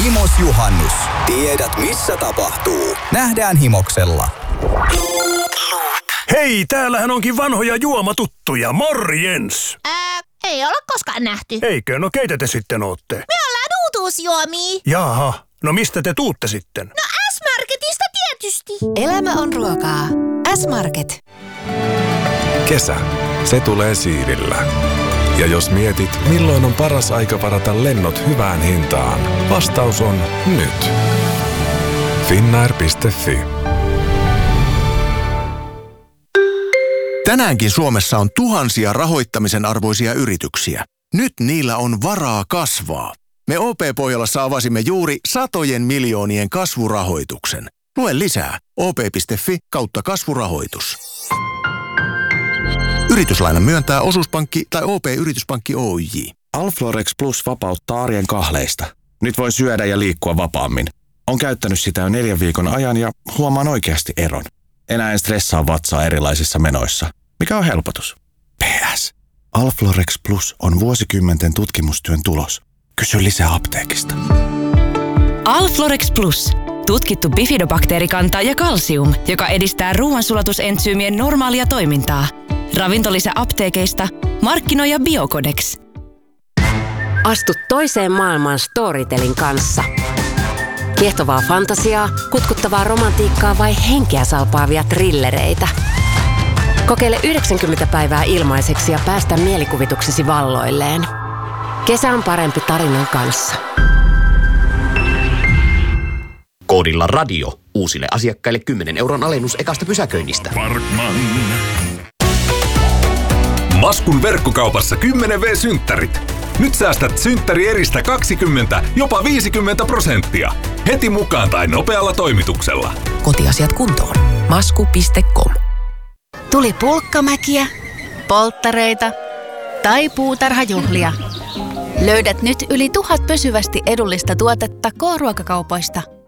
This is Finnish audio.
Himosjuhannus. Tiedät missä tapahtuu. Nähdään Himoksella. Hei, täällähän onkin vanhoja juomatuttuja. Morjens! Ei olla koskaan nähty. Eikö? No keitä te sitten ootte? Me ollaan uutuusjuomia. Jaha, no mistä te tuutte sitten? No S-Marketista tietysti. Elämä on ruokaa. S-Market. Kesä. Se tulee siidillä. Ja jos mietit, milloin on paras aika varata lennot hyvään hintaan, vastaus on nyt. Finnair.fi. Tänäänkin Suomessa on tuhansia rahoittamisen arvoisia yrityksiä. Nyt niillä on varaa kasvaa. Me OP-Pohjolassa avasimme juuri satojen miljoonien kasvurahoituksen. Lue lisää op.fi/kasvurahoitus. Yrityslainan myöntää Osuuspankki tai OP-Yrityspankki Oyj. Alflorex Plus vapauttaa arjen kahleista. Nyt voi syödä ja liikkua vapaammin. On käyttänyt sitä jo 4 viikon ajan ja huomaan oikeasti eron. Enää en stressaa vatsaa erilaisissa menoissa. Mikä on helpotus? PS. Alflorex Plus on vuosikymmenten tutkimustyön tulos. Kysy lisää apteekista. Alflorex Plus. Tutkittu bifidobakteerikanta ja kalsium, joka edistää ruoansulatusentsyymien normaalia toimintaa. Ravintolisä apteekeista. Markkinoija Biocodex. Astu toiseen maailmaan Storytelin kanssa. Kiehtovaa fantasiaa, kutkuttavaa romantiikkaa vai henkeä salpaavia thrillereitä. Kokeile 90 päivää ilmaiseksi ja päästä mielikuvituksesi valloilleen. Kesä on parempi tarinan kanssa. Koodilla radio. Uusille asiakkaille 10 € alennus ekasta pysäköinnistä. Parkman. Maskun verkkokaupassa 10V-synttärit. Nyt säästät synttärieristä 20, jopa 50%. Heti mukaan tai nopealla toimituksella. Kotiasiat kuntoon. Masku.com. Tuli pulkkamäkiä, polttareita tai puutarhajuhlia. Löydät nyt yli 1000 pysyvästi edullista tuotetta K-ruokakaupoista.